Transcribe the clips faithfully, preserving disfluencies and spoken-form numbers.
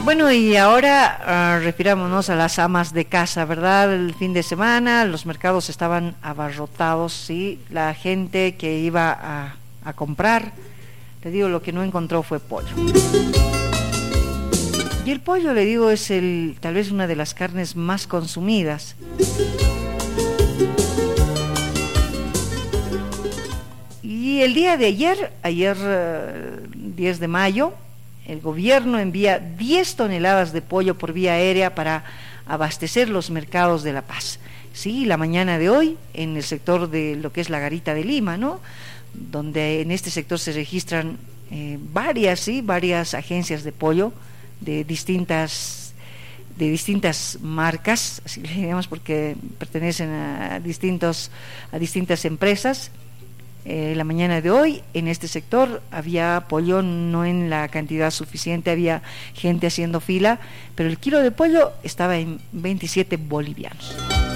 Bueno, y ahora uh, refirámonos a las amas de casa, ¿verdad? El fin de semana los mercados estaban abarrotados, ¿sí? La gente que iba a, a comprar, le digo, lo que no encontró fue pollo. Y el pollo, le digo, es el tal vez una de las carnes más consumidas. Y el día de ayer, ayer uh, diez de mayo, el gobierno envía diez toneladas de pollo por vía aérea para abastecer los mercados de La Paz. Sí, la mañana de hoy, en el sector de lo que es la Garita de Lima, ¿no? Donde en este sector se registran eh, varias, sí, varias agencias de pollo de distintas, de distintas marcas, así le llamamos porque pertenecen a distintos, a distintas empresas. Eh, la mañana de hoy en este sector había pollo, no en la cantidad suficiente, había gente haciendo fila, pero el kilo de pollo estaba en veintisiete bolivianos.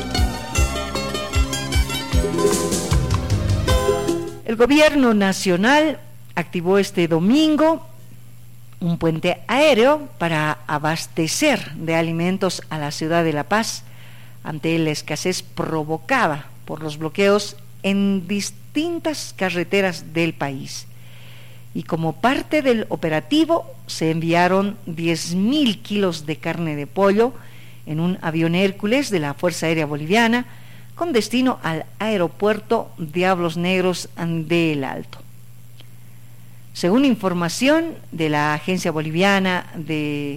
El gobierno nacional activó este domingo un puente aéreo para abastecer de alimentos a la ciudad de La Paz ante la escasez provocada por los bloqueos en distintas carreteras del país. Y como parte del operativo se enviaron diez mil kilos de carne de pollo en un avión Hércules de la Fuerza Aérea Boliviana con destino al aeropuerto Diablos Negros de El Alto. Según información de la Agencia Boliviana de,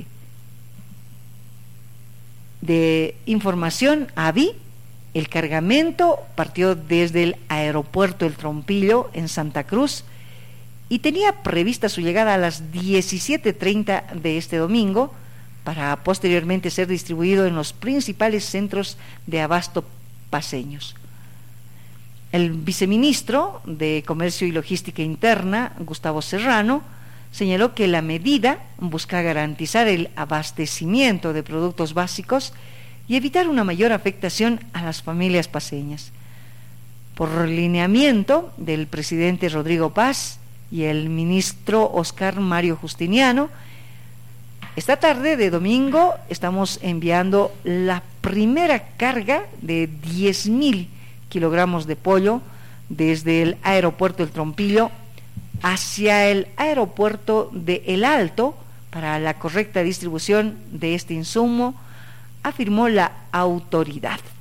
de Información, A B I, el cargamento partió desde el aeropuerto El Trompillo en Santa Cruz y tenía prevista su llegada a las diecisiete treinta de este domingo para posteriormente ser distribuido en los principales centros de abasto paceños. El viceministro de Comercio y Logística Interna, Gustavo Serrano, señaló que la medida busca garantizar el abastecimiento de productos básicos y evitar una mayor afectación a las familias paceñas. Por lineamiento del presidente Rodrigo Paz y el ministro Oscar Mario Justiniano, esta tarde de domingo estamos enviando la primera carga de diez mil kilogramos de pollo desde el aeropuerto El Trompillo hacia el aeropuerto de El Alto para la correcta distribución de este insumo, afirmó la autoridad.